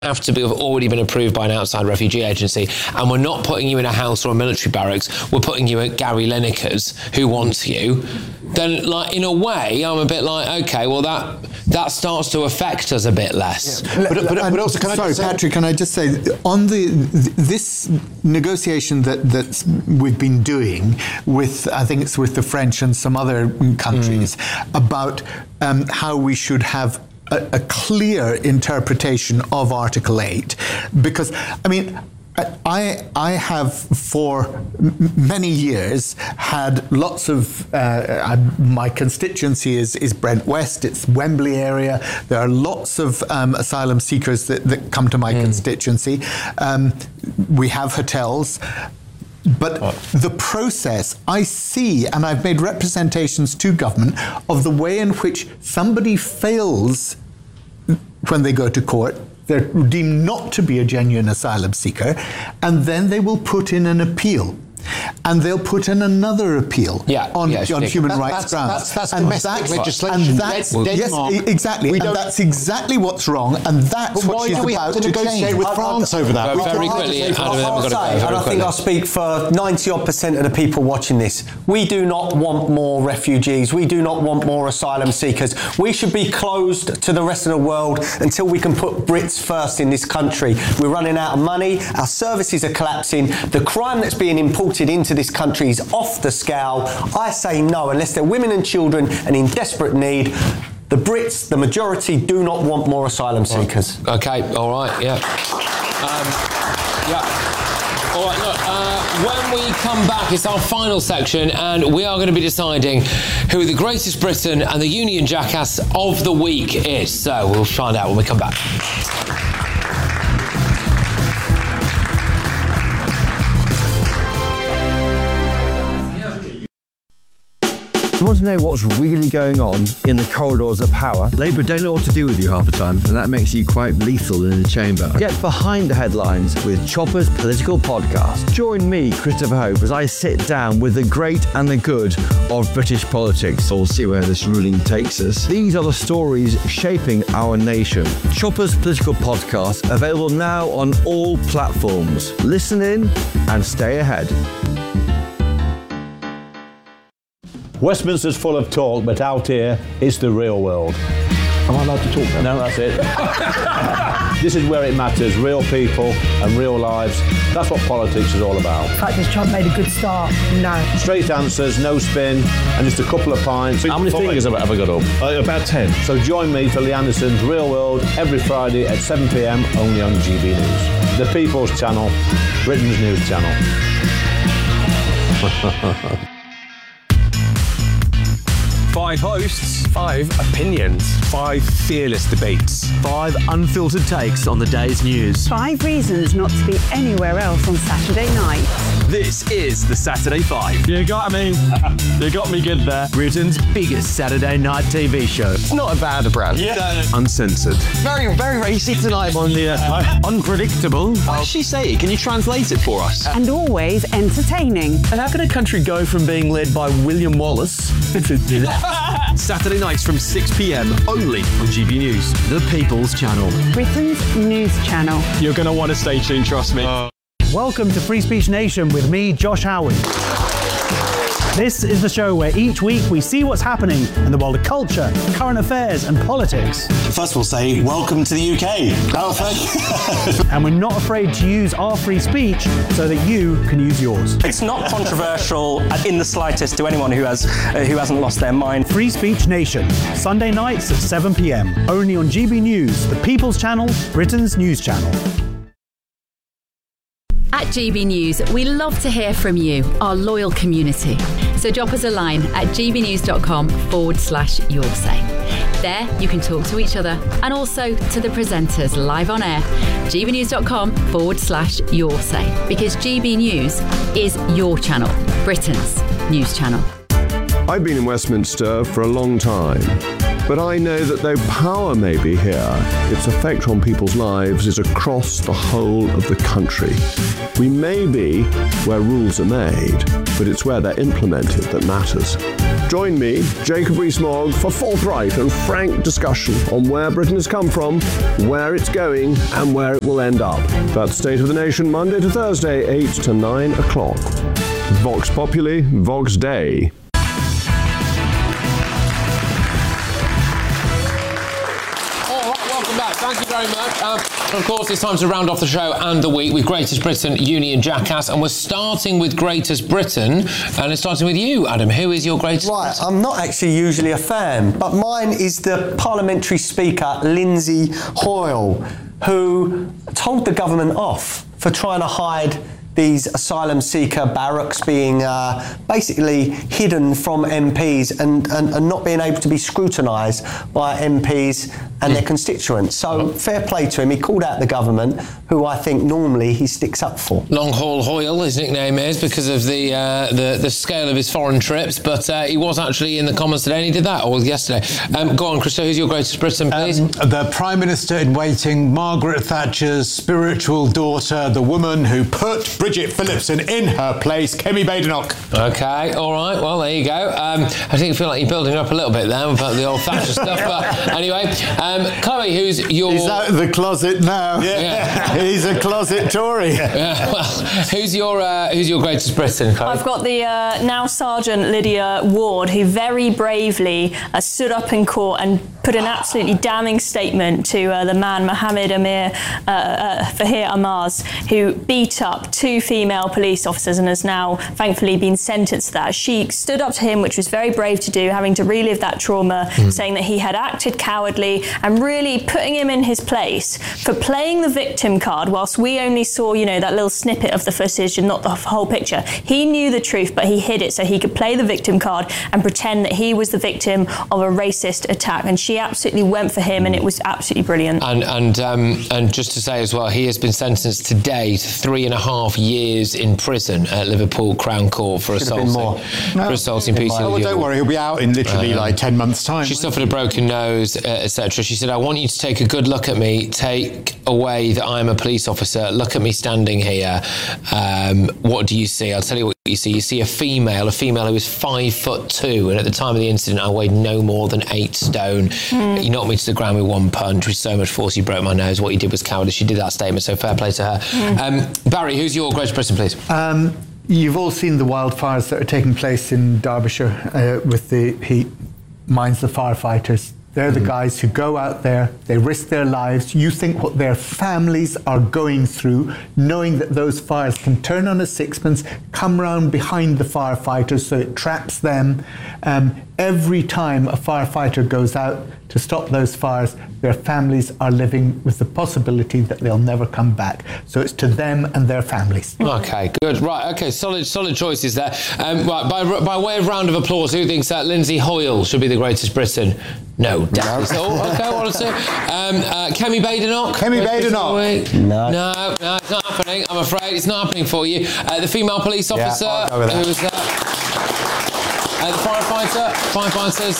have to have already been approved by an outside refugee agency, and we're not putting you in a house or a military barracks, we're putting you at Gary Lineker's, who wants you, then, like, in a way, I'm a bit like, okay, well, that starts to affect us a bit less. Yeah. But also, Patrick, can I just say, on this negotiation that we've been doing with, I think it's with the French and some other countries, about how we should have a clear interpretation of Article 8, because, I mean, I have for many years had lots of, my constituency is Brent West, it's Wembley area. There are lots of asylum seekers that come to my constituency. We have hotels. But the process, I see, and I've made representations to government of the way in which somebody fails when they go to court. They're deemed not to be a genuine asylum seeker, and then they will put in an appeal. And they'll put in another appeal on human rights grounds. That's domestic legislation. Exactly. And that's exactly what's wrong, and that's what she's about to negotiate with France over that. Very quickly, I think I'll speak for 90-odd% of the people watching this. We do not want more refugees. We do not want more asylum seekers. We should be closed to the rest of the world until we can put Brits first in this country. We're running out of money. Our services are collapsing. The crime that's being imported into this country is off the scale. I say no, unless they're women and children and in desperate need. The Brits, the majority, do not want more asylum seekers. Okay, all right, yeah. All right, look, when we come back, it's our final section, and we are going to be deciding who the greatest Briton and the Union Jackass of the week is. So we'll find out when we come back. You want to know what's really going on in the corridors of power? Labour don't know what to do with you half the time, and that makes you quite lethal in the chamber. Get behind the headlines with Chopper's Political Podcast. Join me, Christopher Hope, as I sit down with the great and the good of British politics. We'll see where this ruling takes us. These are the stories shaping our nation. Chopper's Political Podcast, available now on all platforms. Listen in and stay ahead. Westminster's full of talk, but out here, it's the real world. Am I allowed to talk now? No, that's it. This is where it matters, real people and real lives. That's what politics is all about. In fact, has Trump made a good start? No. Straight answers, no spin, and just a couple of pints. How many fingers have I got up? About 10. So join me for Lee Anderson's Real World every Friday at 7 p.m, only on GB News. The People's Channel, Britain's news channel. 5 hosts, 5 opinions, 5 fearless debates, 5 unfiltered takes on the day's news. 5 reasons not to be anywhere else on Saturday night. This is the Saturday 5. You got me good there. Britain's biggest Saturday night TV show. It's not a bad brand. Yeah. Uncensored. Very, very racy tonight. On the unpredictable. What did she say? Can you translate it for us? And always entertaining. And how can a country go from being led by William Wallace Saturday nights from 6 p.m. only on GB News, the People's Channel. Britain's news channel. You're going to want to stay tuned, trust me. Welcome to Free Speech Nation with me, Josh Howard. This is the show where each week we see what's happening in the world of culture, current affairs and politics. First we'll say, welcome to the UK. And we're not afraid to use our free speech so that you can use yours. It's not controversial in the slightest to anyone who hasn't lost their mind. Free Speech Nation, Sunday nights at 7 p.m. Only on GB News, the People's Channel, Britain's news channel. At GB News, we love to hear from you, our loyal community. So drop us a line at gbnews.com/yoursay. There, you can talk to each other and also to the presenters live on air. gbnews.com/yoursay. Because GB News is your channel, Britain's news channel. I've been in Westminster for a long time. But I know that though power may be here, its effect on people's lives is across the whole of the country. We may be where rules are made, but it's where they're implemented that matters. Join me, Jacob Rees-Mogg, for forthright and frank discussion on where Britain has come from, where it's going, and where it will end up. That's State of the Nation, Monday to Thursday, 8 to 9 o'clock. Vox Populi, Vox Dei. Thank you very much. Of course, it's time to round off the show and the week with Greatest Britain Union Jackass, and we're starting with Greatest Britain, and it's starting with you, Adam. Who is your Greatest Britain? I'm not actually usually a fan, but mine is the Parliamentary Speaker, Lindsay Hoyle, who told the government off for trying to hide these asylum seeker barracks being basically hidden from MPs and not being able to be scrutinised by MPs and their constituents. So fair play to him. He called out the government, who I think normally he sticks up for. Long Haul Hoyle, his nickname is, because of the scale of his foreign trips, but he was actually in the Commons today and he did that, or yesterday. Go on, Christo, who's your Greatest Britain, please? The Prime Minister in waiting, Margaret Thatcher's spiritual daughter, the woman who put Bridget Phillipson in her place, Kemi Badenoch. Okay, all right, well, there you go. I feel like you're building up a little bit there about the old Thatcher stuff, but anyway, Chloe, who's your... He's out of the closet now. Yeah. He's a closet Tory. Yeah, well, who's your Greatest Britain, Chloe? I've got the now Sergeant Lydia Ward, who very bravely stood up in court and put an absolutely damning statement to the man Mohammed Fahir Ahmaz, who beat up 2 female police officers and has now thankfully been sentenced to that. She stood up to him, which was very brave to do, having to relive that trauma, saying that he had acted cowardly and really putting him in his place for playing the victim card whilst we only saw, that little snippet of the footage and not the whole picture. He knew the truth, but he hid it so he could play the victim card and pretend that he was the victim of a racist attack. And she absolutely went for him, and it was absolutely brilliant. And just to say as well, he has been sentenced today to 3.5 years in prison at Liverpool Crown Court for assaulting Peter. Well, don't worry, he'll be out in literally 10 months' time. She suffered a broken nose, etc. She said, I want you to take a good look at me, take away that I'm a police officer, look at me standing here. What do you see? I'll tell you what you see. You see a female who is 5'2", and at the time of the incident I weighed no more than 8 stone. He knocked me to the ground with one punch with so much force he broke my nose. What he did was cowardice. She did that statement, so fair play to her. Barry, who's your Greatest Britain, please? You've all seen the wildfires that are taking place in Derbyshire with the heat. Mine's the firefighters. They're the guys who go out there, they risk their lives. You think what their families are going through, knowing that those fires can turn on a sixpence, come round behind the firefighters so it traps them. Every time a firefighter goes out to stop those fires, their families are living with the possibility that they'll never come back. So it's to them and their families. Okay, good. Right, okay, solid choices there. Right, by way of round of applause, who thinks that Lindsay Hoyle should be the Greatest Britain? No, definitely. Okay, I want to see. Kemi Badenoch? Kemi Badenoch. No, it's not happening. I'm afraid it's not happening for you. The female police officer, who was that? The firefighters.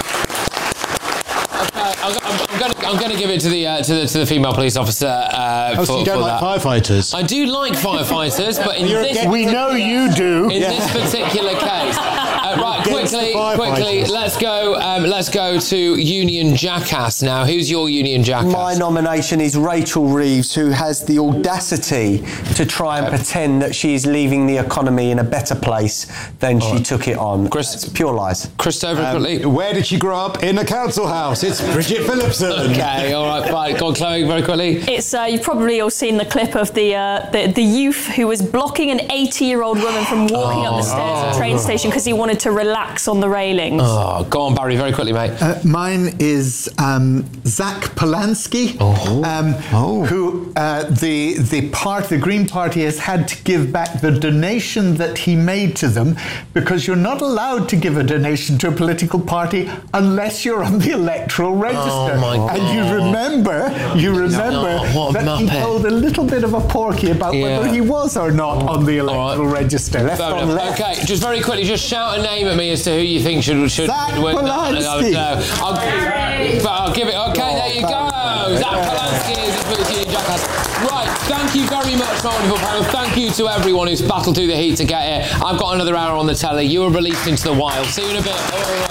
I'm going to give it to the female police officer. So you don't like firefighters? I do like firefighters, but in we know you do. In this particular case, right, quickly, let's go to Union Jackass now. Who's your Union Jackass? My nomination is Rachel Reeves, who has the audacity to try and pretend that she is leaving the economy in a better place than she took it on. It's pure lies. Christopher, quickly. Where did she grow up? In a council house. It's Bridget Phillipson. Okay, all right, fine. Go on, Chloe, very quickly. It's you've probably all seen the clip of the youth who was blocking an 80-year-old woman from walking up the stairs at the train station because he wanted to relax on the railings. Oh, go on, Barry, very quickly, mate. Mine is Zach Polanski, who the Green Party has had to give back the donation that he made to them, because you're not allowed to give a donation to a political party unless you're on the electoral register. Oh my God. And you remember that he told a little bit of a porky about whether he was or not on the electoral register. Okay, just very quickly, just shout a name at me me as to who you think should win. Polanski. But I'll give it. Okay, there you go. Zach Polanski is the Booty Jackass. Right, thank you very much, my wonderful panel. Thank you to everyone who's battled through the heat to get here. I've got another hour on the telly. You were released into the wild. See you in a bit.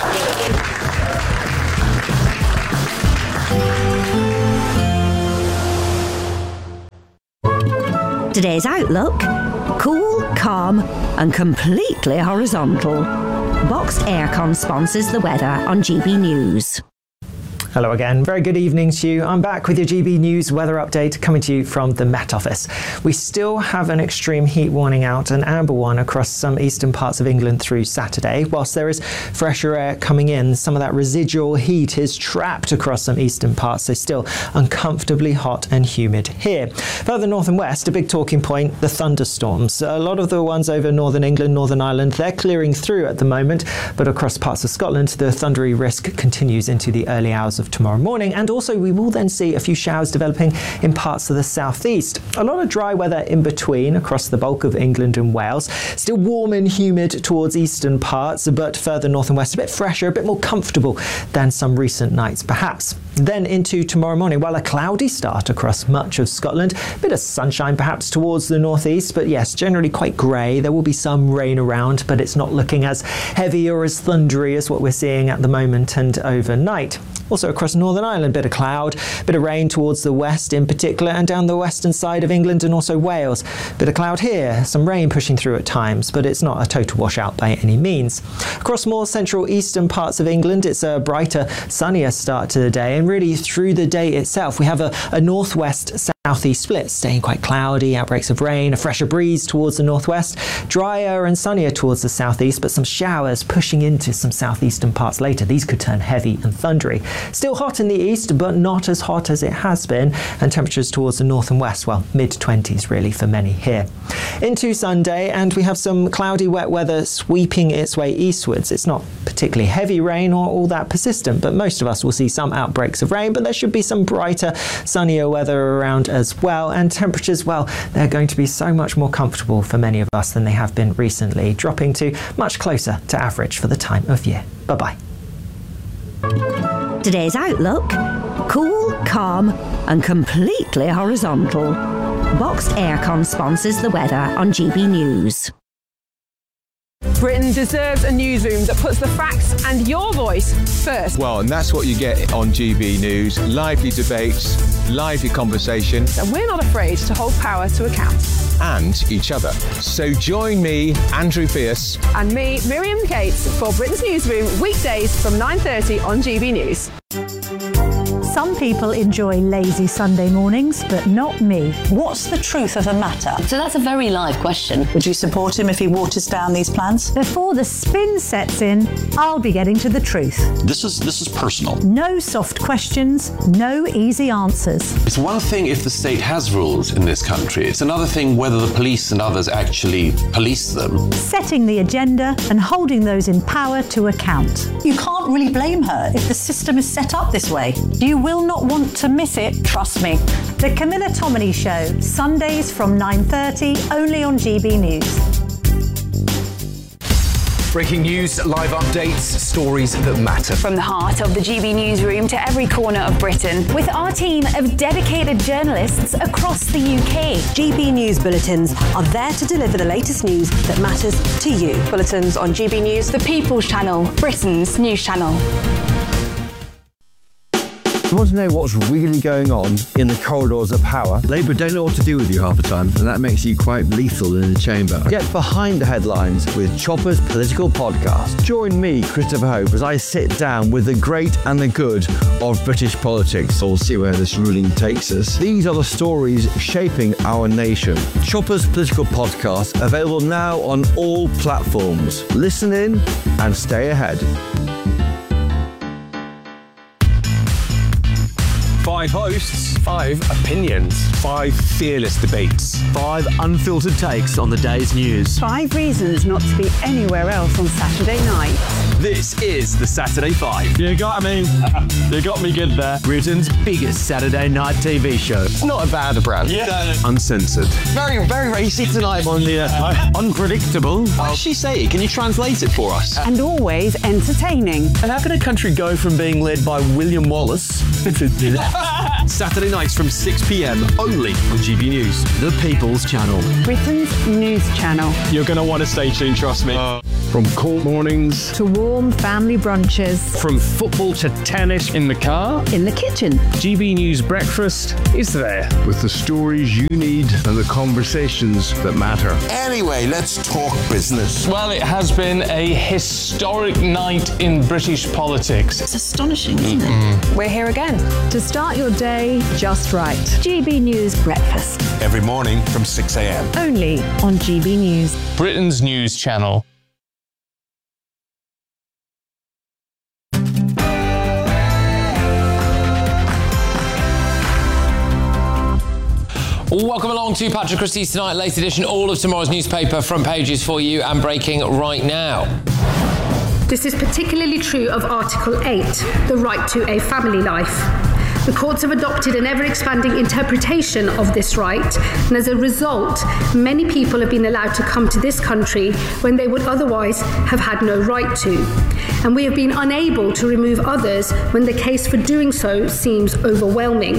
Today's outlook: cool, calm and completely horizontal. Boxed Aircon sponsors the weather on GB News. Hello again. Very good evening to you. I'm back with your GB News weather update coming to you from the Met Office. We still have an extreme heat warning out, an amber one across some eastern parts of England through Saturday. Whilst there is fresher air coming in, some of that residual heat is trapped across some eastern parts, so still uncomfortably hot and humid here. Further north and west, a big talking point, the thunderstorms. A lot of the ones over northern England, Northern Ireland, they're clearing through at the moment, but across parts of Scotland, the thundery risk continues into the early hours of tomorrow morning, and also we will then see a few showers developing in parts of the southeast. A lot of dry weather in between across the bulk of England and Wales. Still warm and humid towards eastern parts, but further north and west a bit fresher, a bit more comfortable than some recent nights perhaps. Then into tomorrow morning, well, a cloudy start across much of Scotland. A bit of sunshine perhaps towards the northeast, but yes, generally quite grey. There will be some rain around, but it's not looking as heavy or as thundery as what we're seeing at the moment and overnight. Also across Northern Ireland, bit of cloud, bit of rain towards the west in particular, and down the western side of England and also Wales. Bit of cloud here, some rain pushing through at times, but it's not a total washout by any means. Across more central eastern parts of England, it's a brighter, sunnier start to the day, and really through the day itself, we have a northwest southeast split, staying quite cloudy, outbreaks of rain, a fresher breeze towards the northwest, drier and sunnier towards the southeast, but some showers pushing into some southeastern parts later. These could turn heavy and thundery. Still hot in the east, but not as hot as it has been, and temperatures towards the north and west, well, mid-20s really for many here. Into Sunday, and we have some cloudy wet weather sweeping its way eastwards. It's not particularly heavy rain or all that persistent, but most of us will see some outbreaks of rain, but there should be some brighter, sunnier weather around as well, and temperatures, well, they're going to be so much more comfortable for many of us than they have been recently, dropping to much closer to average for the time of year. Bye-bye. Today's outlook: cool, calm and completely horizontal. Boxed Aircon sponsors the weather on GB News. Britain deserves a newsroom that puts the facts and your voice first. Well, and that's what you get on GB News. Lively debates, lively conversation. And we're not afraid to hold power to account. And each other. So join me, Andrew Pierce. And me, Miriam Cates, for Britain's Newsroom, weekdays from 9:30 on GB News. Some people enjoy lazy Sunday mornings, but not me. What's the truth of the matter? So that's a very live question. Would you support him if he waters down these plans? Before the spin sets in, I'll be getting to the truth. This is personal. No soft questions, no easy answers. It's one thing if the state has rules in this country. It's another thing whether the police and others actually police them. Setting the agenda and holding those in power to account. You can't really blame her if the system is set up this way. You will not want to miss it, trust me. The Camilla Tominey Show, Sundays from 9:30, only on GB News. Breaking news, live updates, stories that matter. From the heart of the GB Newsroom to every corner of Britain, with our team of dedicated journalists across the UK. GB News bulletins are there to deliver the latest news that matters to you. Bulletins on GB News, the People's Channel, Britain's news channel. You want to know what's really going on in the corridors of power? Labour don't know what to do with you half the time, and that makes you quite lethal in the chamber. Get behind the headlines with Chopper's Political Podcast. Join me, Christopher Hope, as I sit down with the great and the good of British politics. We'll see where this ruling takes us. These are the stories shaping our nation. Chopper's Political Podcast, available now on all platforms. Listen in and stay ahead. 5 hosts, 5 opinions, 5 fearless debates, 5 unfiltered takes on the day's news. 5 reasons not to be anywhere else on Saturday night. This is the Saturday 5. You got me. You got me good there. Britain's biggest Saturday night TV show. It's not a bad brand. Yeah. Uncensored. Very, very racy tonight. On the unpredictable. What did she say? Can you translate it for us? And always entertaining. And how can a country go from being led by William Wallace to Saturday nights from 6 p.m. only on GB News. The People's Channel. Britain's news channel. You're going to want to stay tuned, trust me. From court mornings To warm family brunches. From football to tennis in the car, In the kitchen. GB News breakfast is there. with the stories you need and the conversations that matter. Anyway, let's talk business. Well, it has been a historic night in British politics. It's astonishing, isn't it? We're here again to start your day just right. GB News Breakfast. Every morning from 6 a.m. Only on GB News. Britain's news channel. Welcome along to Patrick Christie's Tonight, late edition. All of tomorrow's newspaper front pages for you and breaking right now. This is particularly true of Article 8, the right to a family life. The courts have adopted an ever-expanding interpretation of this right, and as a result, many people have been allowed to come to this country when they would otherwise have had no right to. And we have been unable to remove others when the case for doing so seems overwhelming.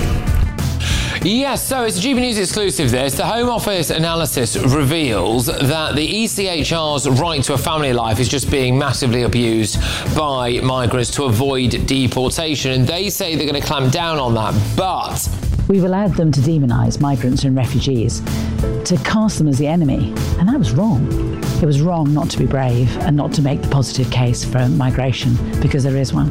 Yes, so it's a GB News exclusive this. The Home Office analysis reveals that the ECHR's right to a family life is just being massively abused by migrants to avoid deportation, and they say they're going to clamp down on that, but we've allowed them to demonise migrants and refugees, to cast them as the enemy, and that was wrong. It was wrong not to be brave and not to make the positive case for migration, because there is one.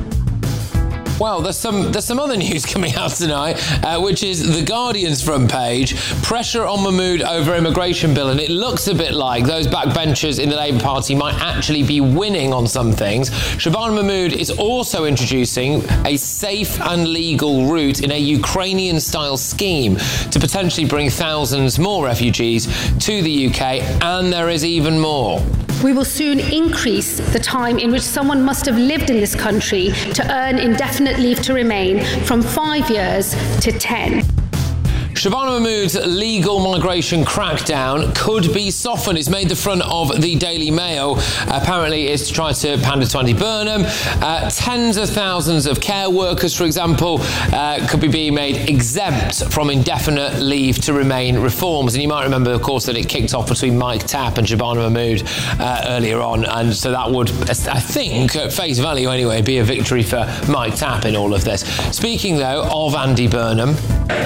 Well, there's some other news coming out tonight, which is The Guardian's front page. Pressure on Mahmood over immigration bill, and it looks a bit like those backbenchers in the Labour Party might actually be winning on some things. Shabana Mahmood is also introducing a safe and legal route in a Ukrainian-style scheme to potentially bring thousands more refugees to the UK, and there is even more. We will soon increase the time in which someone must have lived in this country to earn indefinite leave to remain from 5 years to 10. Shabana Mahmood's legal migration crackdown could be softened. It's made the front of the Daily Mail. Apparently, it's to try to pander to Andy Burnham. Tens of thousands of care workers, for example, could be being made exempt from indefinite leave to remain reforms. And you might remember, of course, that it kicked off between Mike Tapp and Shabana Mahmood earlier on. And so that would, I think, at face value anyway, be a victory for Mike Tapp in all of this. Speaking, though, of Andy Burnham.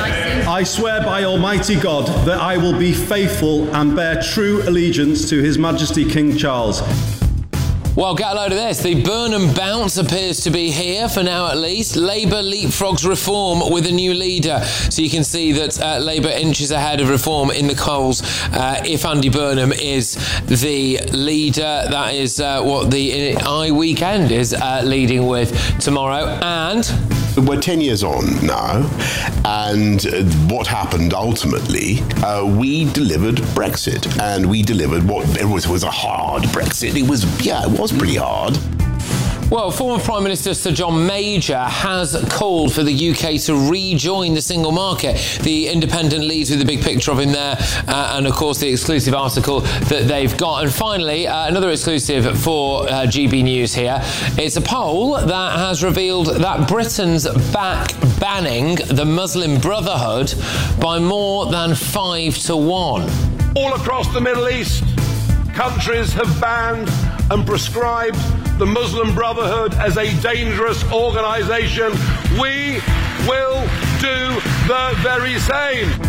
I swear by Almighty God that I will be faithful and bear true allegiance to His Majesty King Charles. Well, get a load of this. The Burnham bounce appears to be here, for now at least. Labour leapfrogs reform with a new leader. So you can see that Labour inches ahead of reform in the polls. If Andy Burnham is the leader, that is what the I Weekend is leading with tomorrow. And we're 10 years on now, and what happened ultimately, we delivered Brexit, and we delivered what it was a hard Brexit. It was pretty hard. Well, former Prime Minister Sir John Major has called for the UK to rejoin the single market. The Independent leads with the big picture of him there, and of course the exclusive article that they've got. And finally, another exclusive for GB News here. It's a poll that has revealed that Britain's back banning the Muslim Brotherhood by more than 5 to 1. All across the Middle East, countries have banned and prescribed the Muslim Brotherhood as a dangerous organisation. We will do the very same.